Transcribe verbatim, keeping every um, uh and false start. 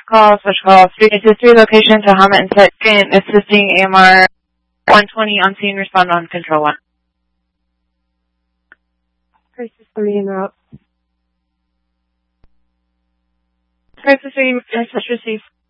call, special call, street history location to Hama and second, assisting A M R one twenty on scene, respond on control one. Crisis three en route. Crisis three, message received.